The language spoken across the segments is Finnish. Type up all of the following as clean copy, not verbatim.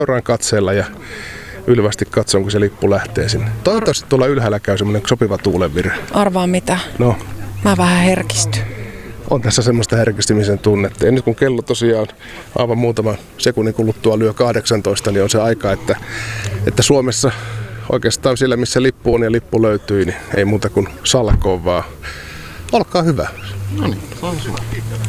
seuraan katseella ja ylvästi katson, kun se lippu lähtee sinne. Toivottavasti tuolla ylhäällä käy semmoinen sopiva tuulenvirre. Arvaa mitä? No. Mä vähän herkistyn. On tässä semmoista herkistymisen tunnetta. Ja nyt kun kello tosiaan aivan muutaman sekunnin kuluttua lyö 18, niin on se aika, että Suomessa oikeastaan siellä, missä lippu on ja lippu löytyy, niin ei muuta kuin salkoon vaan. Olkaa hyvä. No niin, se on hyvä.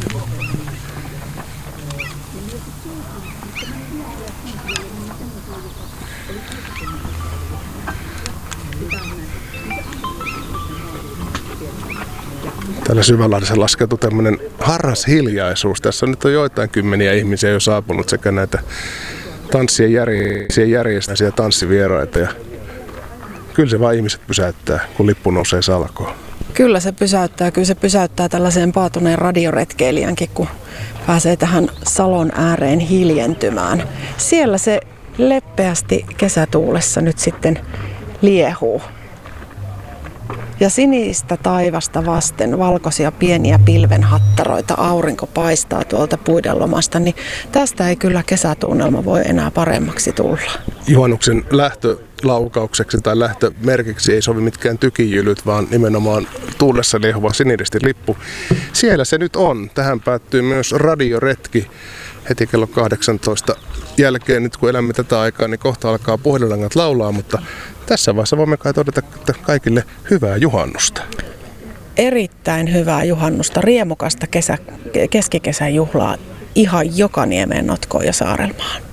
Täällä Syvälahdessa laskeutui tämmöinen harras hiljaisuus. Tässä nyt on joitain kymmeniä ihmisiä jo saapunut sekä näitä tanssien järjestäisiä tanssivieraita. Ja kyllä se vaan ihmiset pysäyttää, kun lippu nousee salkoon. Kyllä se pysäyttää tällaiseen paatuneen radioretkeilijänkin, kun pääsee tähän salon ääreen hiljentymään. Siellä se leppeästi kesätuulessa nyt sitten liehuu. Ja sinistä taivasta vasten valkoisia pieniä pilvenhattaroita, aurinko paistaa tuolta puiden lomasta, niin tästä ei kyllä kesätunnelma voi enää paremmaksi tulla. Juhannuksen lähtölaukaukseksi tai lähtömerkiksi ei sovi mitkään tykijylyt, vaan nimenomaan tuulessa liehuva siniristin lippu. Siellä se nyt on. Tähän päättyy myös radioretki heti kello 18 jälkeen. Nyt kun elämme tätä aikaa, niin kohta alkaa puhelinlangat laulaa, mutta tässä vaiheessa voimme kai todeta kaikille hyvää juhannusta. Erittäin hyvää juhannusta, riemukasta keskikesän juhlaa ihan joka niemeen, notkoon ja Saarelmaan.